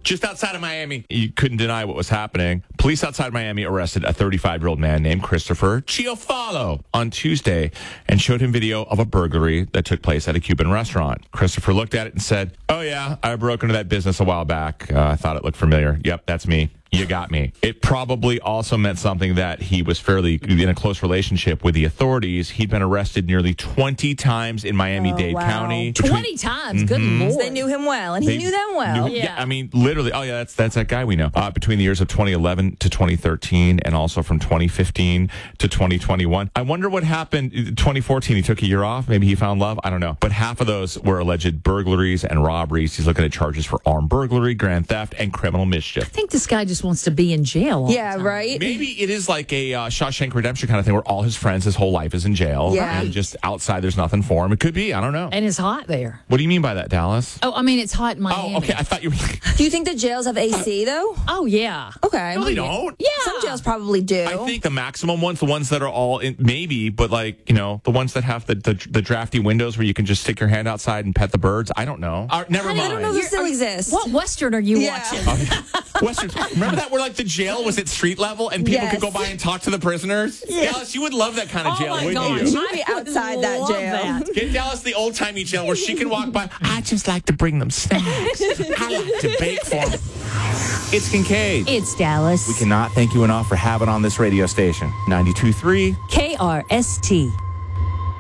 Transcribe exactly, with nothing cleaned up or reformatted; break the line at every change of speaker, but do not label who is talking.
Just outside of Miami. You couldn't deny what was happening. Police outside Miami arrested a thirty-five-year-old man named Christopher Chiafalo on Tuesday and showed him video of a burglary that took place at a Cuban restaurant. Christopher looked at it and said, "Oh, yeah, I broke into that business a while back. Uh, I thought it looked familiar. Yep, that's me. You got me." It probably also meant something that he was fairly in a close relationship with the authorities. He'd been arrested nearly twenty times in Miami-Dade
oh, wow.
County.
twenty
Between,
times? Good
mm-hmm.
Lord.
So they knew him well, and he
They
knew them well.
Knew,
Yeah.
yeah. I mean, literally. Oh, yeah, that's that's that guy we know. Uh, between the years of twenty eleven to twenty thirteen, and also from twenty fifteen to twenty twenty-one. I wonder what happened. twenty fourteen, he took a year off. Maybe he found love. I don't know. But half of those were alleged burglaries and robberies. He's looking at charges for armed burglary, grand theft, and criminal mischief.
I think this guy just wants to be in jail. all
Yeah,
the time.
right?
Maybe it is like a uh, Shawshank Redemption kind of thing where all his friends, his whole life is in jail.
Yeah.
And just outside, there's nothing for him. It could be. I don't know.
And it's hot there.
What do you mean by that, Dallas?
Oh, I mean, it's hot in Miami.
Oh, okay. I thought you were.
Do you think the jails have A C, though?
Oh, yeah.
Okay.
No, they don't.
Yeah.
Some jails probably do.
I think the maximum ones, the ones that are all in, maybe, but like, you know, the ones that have the, the the drafty windows where you can just stick your hand outside and pet the birds. I don't know. Uh, never
Honey,
mind.
I don't know if this still exists.
What Western are you
Yeah.
watching?
Western, remember that where like the jail was at street level and people
Yes.
could go by and talk to the prisoners? Dallas, you would love that kind of
Oh
jail,
my
wouldn't
gosh.
you?
Should be
I would
outside that
love
jail.
that.
Get Dallas the old timey jail where she can walk by. I just like to bring them snacks. I like to bake for them. It's Kincaid.
It's Dallas.
We cannot thank you enough for having on this radio station. ninety-two point three
K R S T.